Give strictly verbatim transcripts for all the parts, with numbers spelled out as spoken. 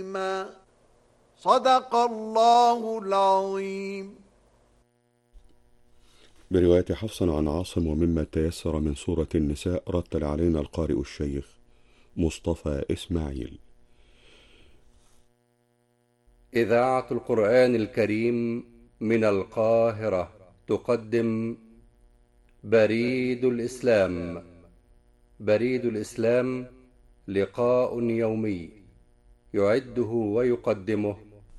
صدق الله العظيم. برواية حفص عن عاصم ومما تيسر من سورة النساء رتل علينا القارئ الشيخ مصطفى إسماعيل. إذاعة القرآن الكريم من القاهرة تقدم بريد الإسلام. بريد الإسلام لقاء يومي يعده ويقدمه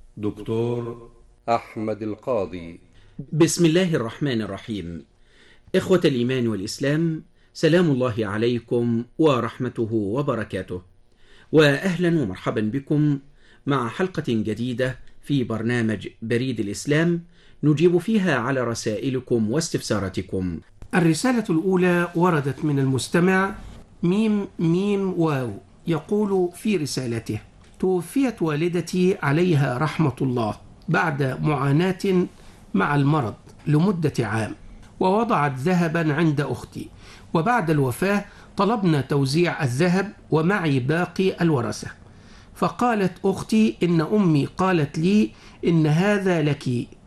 دكتور أحمد القاضي. بسم الله الرحمن الرحيم. إخوة الإيمان والإسلام، سلام الله عليكم ورحمته وبركاته، وأهلا ومرحبا بكم مع حلقة جديدة في برنامج بريد الإسلام نجيب فيها على رسائلكم واستفساراتكم. الرسالة الأولى وردت من المستمع ميم ميم واو، يقول في رسالته: توفيت والدتي عليها رحمة الله بعد معاناة مع المرض لمدة عام، ووضعت ذهبا عند أختي، وبعد الوفاة طلبنا توزيع الذهب ومعي باقي الورثة، فقالت أختي إن أمي قالت لي إن هذا لك،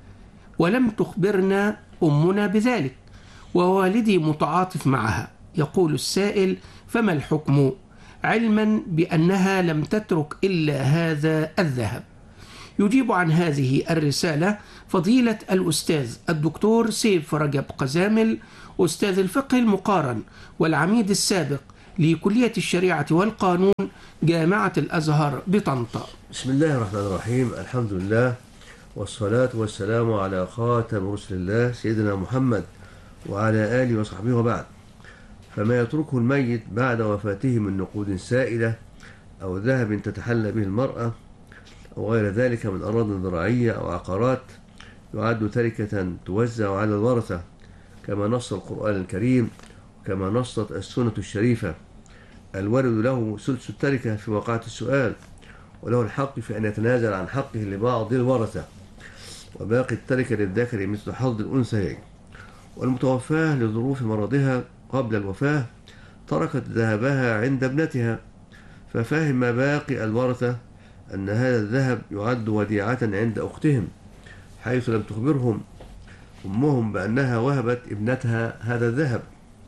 ولم تخبرنا أمنا بذلك، ووالدي متعاطف معها. يقول السائل: فما الحكم، علما بأنها لم تترك إلا هذا الذهب؟ يجيب عن هذه الرسالة فضيلة الأستاذ الدكتور سيف رجب قزامل، أستاذ الفقه المقارن والعميد السابق لكلية الشريعة والقانون جامعة الأزهر بطنطا. بسم الله الرحمن الرحيم، الحمد لله والصلاة والسلام على خاتم رسل الله سيدنا محمد وعلى آله وصحبه، وبعد. فما يتركه الميت بعد وفاته من نقود سائلة أو ذهب تتحلى به المرأة أو غير ذلك من أراضٍ زراعية أو عقارات يعد تركة توزع على الورثة كما نص القرآن الكريم وكما نصت السنة الشريفة. الوارث له ثلث التركة في واقعة السؤال، وله الحق في أن يتنازل عن حقه لبعض الورثة، وباقي التركة للذكر مثل حظ الأنثيين. والمتوفاة لظروف مرضها قبل الوفاة تركت ذهبها عند ابنتها، ففهم باقي الورثة أن هذا الذهب يعد وديعة عند أختهم، حيث لم تخبرهم أمهم بأنها وهبت ابنتها هذا الذهب،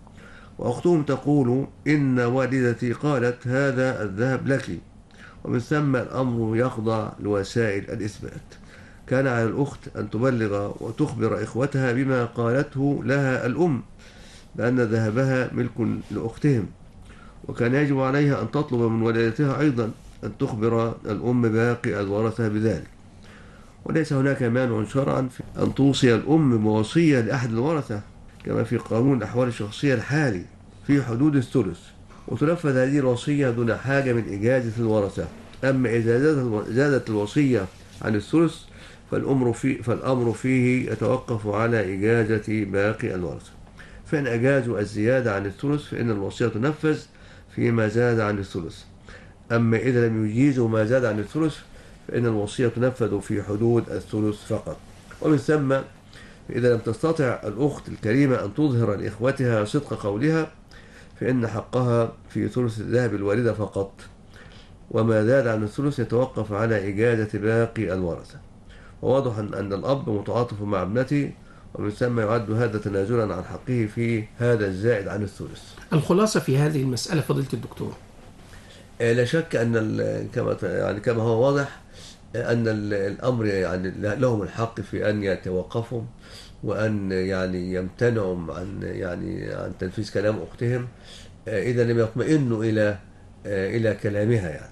وأختهم تقول إن والدتي قالت هذا الذهب لك، ومن ثم الأمر يخضع لوسائل الإثبات. كان على الأخت أن تبلغ وتخبر إخوتها بما قالته لها الأم بأن ذهبها ملك لأختهم، وكان يجب عليها أن تطلب من والدتها أيضا أن تخبر الأم باقي الورثة بذلك. وليس هناك مانع شرعا في أن توصي الأم بوصية لأحد الورثة كما في قانون الأحوال الشخصية الحالي في حدود الثلث، وتنفذ هذه الوصية دون حاجة من إجازة الورثة. أما إذا زادت الوصية عن الثلث فالأمر, في فالأمر فيه يتوقف على إجازة باقي الورثة. فإن أجازوا الزيادة عن الثلث فإن الوصية تنفذ فيما زاد عن الثلث. أما إذا لم يجيزوا ما زاد عن الثلث فإن الوصية تنفذ في حدود الثلث فقط. ومن ثم إذا لم تستطع الأخت الكريمة أن تظهر لإخوتها صدق قولها فإن حقها في ثلث الذهب الوالدة فقط، وما زاد عن الثلث يتوقف على إجازة باقي الورثة. وواضح أن الأب متعاطف مع ابنته، ومن ثم يعد هذا تنازلا عن حقه في هذا الزائد عن الثلث. الخلاصة في هذه المسألة فضيلة الدكتور، لا شك أن كما يعني كما هو واضح أن الأمر يعني لهم الحق في أن يتوقفوا وأن يعني يمتنعوا عن يعني عن تنفيذ كلام أختهم إذا لم يطمئنوا إلى إلى كلامها يعني.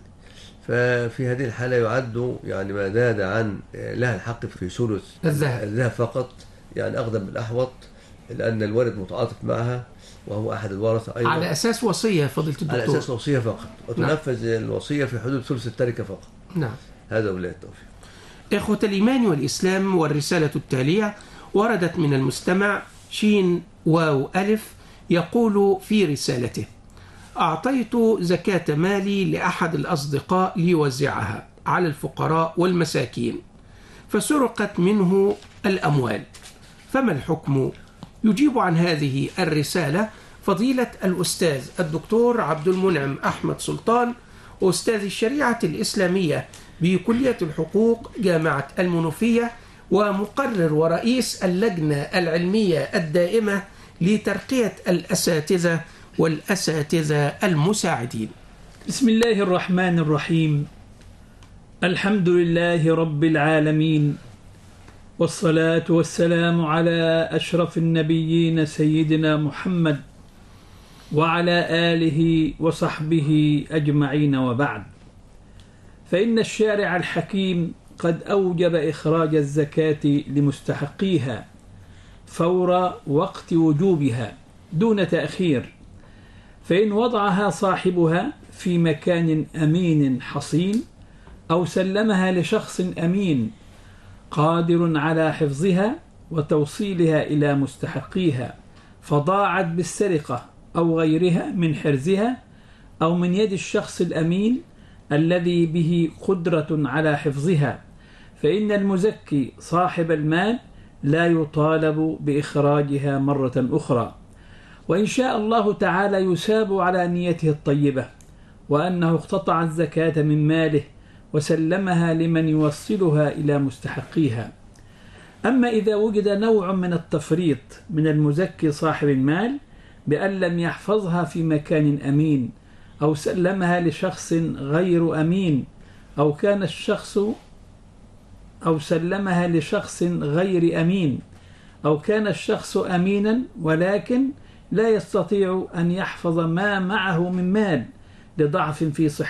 ففي هذه الحالة يعد يعني ما زاد عن لها الحق في ثلث الذهب الذهب فقط، يعني أخذا بالأحوط، لأن الوالد متعاطف معها وهو أحد الورثة أيضا، على أساس وصية فضيلة الدكتور، على أساس وصية فقط، وتنفذ نعم. الوصية في حدود ثلث التركة فقط. نعم. هذا ولا التوفيق. إخوة الإيمان والإسلام، والرسالة التالية وردت من المستمع شين واو ألف، يقول في رسالته: أعطيت زكاة مالي لأحد الأصدقاء ليوزعها على الفقراء والمساكين، فسرقت منه الأموال، فما الحكم؟ يجيب عن هذه الرسالة فضيلة الأستاذ الدكتور عبد المنعم أحمد سلطان، أستاذ الشريعة الإسلامية بكلية الحقوق جامعة المنوفية، ومقرر ورئيس اللجنة العلمية الدائمة لترقية الأساتذة والأساتذة المساعدين. بسم الله الرحمن الرحيم. الحمد لله رب العالمين، والصلاة والسلام على أشرف النبيين سيدنا محمد وعلى آله وصحبه أجمعين، وبعد. فإن الشارع الحكيم قد أوجب إخراج الزكاة لمستحقيها فور وقت وجوبها دون تأخير، فإن وضعها صاحبها في مكان أمين حصين أو سلمها لشخص أمين قادر على حفظها وتوصيلها إلى مستحقيها فضاعت بالسرقة أو غيرها من حرزها أو من يد الشخص الأمين الذي به قدرة على حفظها، فإن المزكي صاحب المال لا يطالب بإخراجها مرة أخرى، وإن شاء الله تعالى يساب على نيته الطيبة وأنه اقتطع الزكاة من ماله وسلمها لمن يوصلها إلى مستحقيها. أما إذا وجد نوع من التفريط من المزكي صاحب المال بأن لم يحفظها في مكان أمين أو سلمها لشخص غير أمين أو كان الشخص أو سلمها لشخص غير أمين أو كان الشخص أمينا ولكن لا يستطيع أن يحفظ ما معه من مال لضعف في صحته